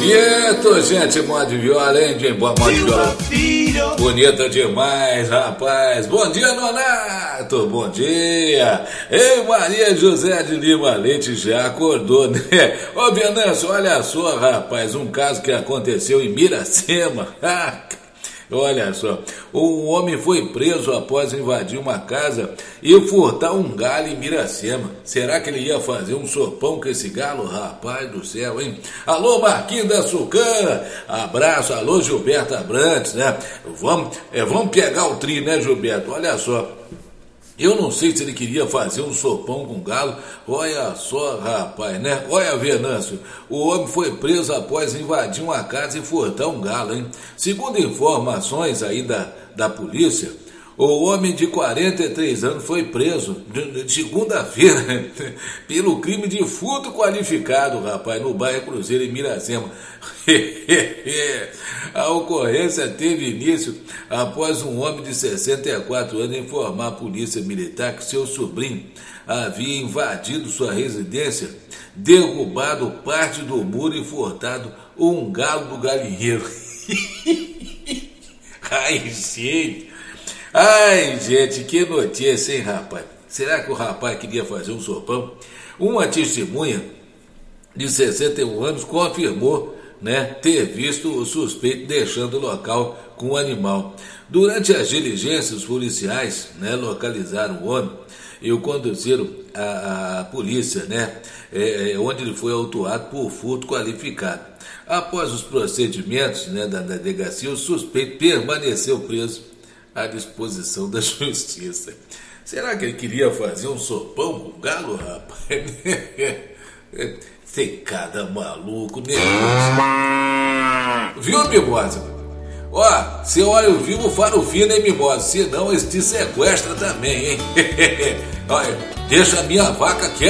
Quieto, gente, modo de viola, hein? Modo de viola. Bonita demais, rapaz. Bom dia, Nonato. Bom dia. Ei, Maria José de Lima Leite já acordou, né? Ô, Venâncio, olha só, rapaz, um caso que aconteceu em Miracema. Olha só, um homem foi preso após invadir uma casa e furtar um galho em Miracema. Será que ele ia fazer um sopão com esse galo? Rapaz do céu, hein? Alô, Marquinhos da Sucana, abraço, alô, Gilberto Abrantes, né? Vamos pegar o tri, né, Gilberto? Olha só. Eu não sei se ele queria fazer um sopão com galo. Olha só, rapaz, né? Olha, Venâncio, o homem foi preso após invadir uma casa e furtar um galo, hein? Segundo informações aí da polícia, o homem de 43 anos foi preso de segunda-feira pelo crime de furto qualificado, rapaz, no bairro Cruzeiro, em Miracema. A ocorrência teve início após um homem de 64 anos informar a polícia militar que seu sobrinho havia invadido sua residência, derrubado parte do muro e furtado um galo do galinheiro. Ai, gente, que notícia, hein, rapaz? Será que o rapaz queria fazer um sopão? Uma testemunha de 61 anos confirmou, né, ter visto o suspeito deixando o local com o animal. Durante as diligências policiais, né, localizaram o homem e o conduziram à polícia, né, onde ele foi autuado por furto qualificado. Após os procedimentos, né, da delegacia, o suspeito permaneceu preso à disposição da justiça. Será que ele queria fazer um sopão com galo, rapaz? Tem cada maluco, né? Viu, Mimosa? Ó, você olha o vivo, farofino, hein, Mimosa? Senão eles te sequestram também, hein? Olha, deixa a minha vaca quieta.